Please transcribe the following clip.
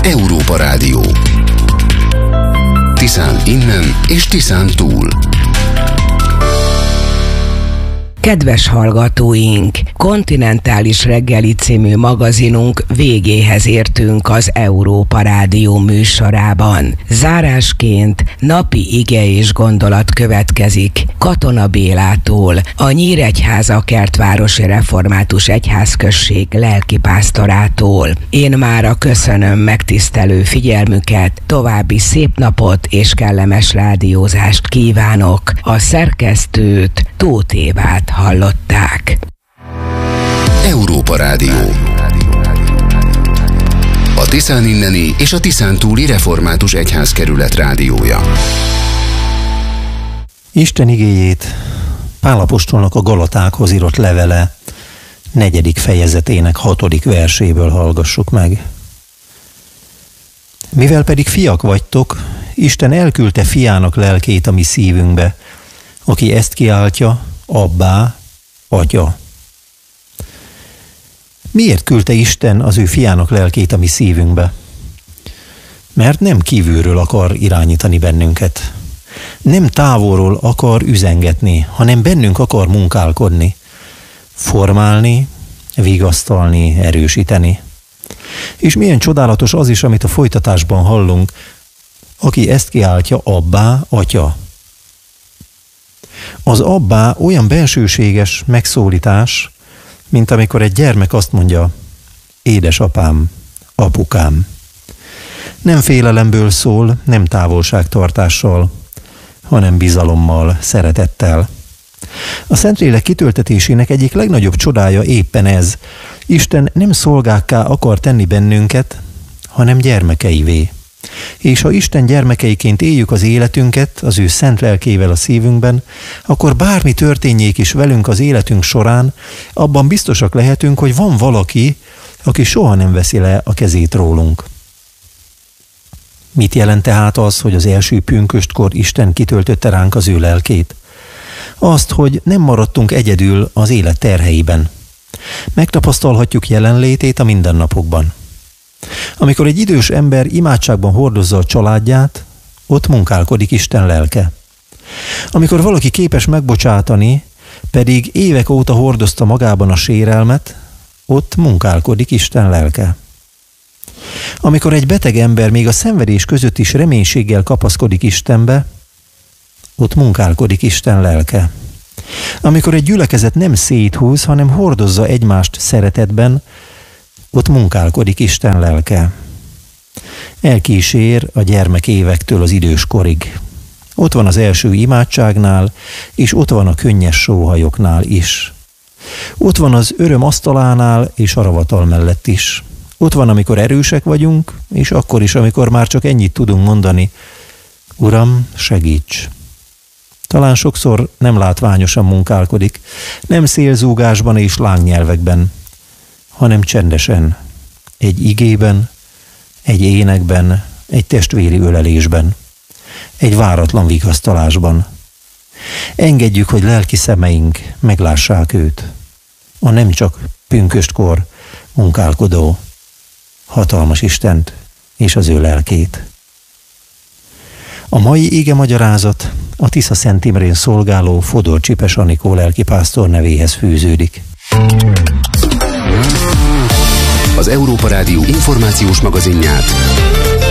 Európa Rádió. Tiszán innen és Tiszán túl. Kedves hallgatóink, Kontinentális reggeli című magazinunk végéhez értünk az Európa Rádió műsorában. Zárásként napi ige és gondolat következik Katona Bélától, a Nyíregyháza Kertvárosi Református Egyházközség lelkipásztorától. Én mára köszönöm megtisztelő figyelmüket, további szép napot és kellemes rádiózást kívánok. A szerkesztőt, Tóth Évát hallották. Európa Rádió. A Tiszán inneni és a Tiszán túli Református Egyházkerület rádiója. Isten igéjét Pál apostolnak a Galatákhoz írott levele 4. fejezetének 6. verséből hallgassuk meg. Mivel pedig fiak vagytok, Isten elküldte fiának lelkét a mi szívünkbe, aki ezt kiáltja, Abbá, Atya. Miért küldte Isten az ő fiának lelkét a mi szívünkbe? Mert nem kívülről akar irányítani bennünket. Nem távolról akar üzengetni, hanem bennünk akar munkálkodni, formálni, vigasztalni, erősíteni. És milyen csodálatos az is, amit a folytatásban hallunk, aki ezt kiáltja, Abbá, Atya. Az abbá olyan bensőséges megszólítás, mint amikor egy gyermek azt mondja, édesapám, apukám. Nem félelemből szól, nem távolságtartással, hanem bizalommal, szeretettel. A Szentlélek kitöltetésének egyik legnagyobb csodája éppen ez. Isten nem szolgákká akar tenni bennünket, hanem gyermekeivé. És ha Isten gyermekeiként éljük az életünket, az ő szent lelkével a szívünkben, akkor bármi történjék is velünk az életünk során, abban biztosak lehetünk, hogy van valaki, aki soha nem veszi le a kezét rólunk. Mit jelent tehát az, hogy az első pünköstkor Isten kitöltötte ránk az ő lelkét? Azt, hogy nem maradtunk egyedül az élet terheiben. Megtapasztalhatjuk jelenlétét a mindennapokban. Amikor egy idős ember imádságban hordozza a családját, ott munkálkodik Isten lelke. Amikor valaki képes megbocsátani, pedig évek óta hordozta magában a sérelmet, ott munkálkodik Isten lelke. Amikor egy beteg ember még a szenvedés között is reménységgel kapaszkodik Istenbe, ott munkálkodik Isten lelke. Amikor egy gyülekezet nem széthúz, hanem hordozza egymást szeretetben, ott munkálkodik Isten lelke. Elkísér a gyermekévektől az időskorig. Ott van az első imádságnál, és ott van a könnyes sóhajoknál is. Ott van az öröm asztalánál, és a ravatal mellett is. Ott van, amikor erősek vagyunk, és akkor is, amikor már csak ennyit tudunk mondani, Uram, segíts! Talán sokszor nem látványosan munkálkodik, nem szélzúgásban és lángnyelvekben, hanem csendesen, egy igében, egy énekben, egy testvéri ölelésben, egy váratlan vigasztalásban. Engedjük, hogy lelki szemeink meglássák őt, a nem csak pünköstkor munkálkodó, hatalmas Istent és az ő lelkét. A mai ige magyarázat a Tisza Szent Imrén szolgáló Fodor Csipes Anikó lelkipásztor nevéhez fűződik. Az Európa Rádió információs magazinját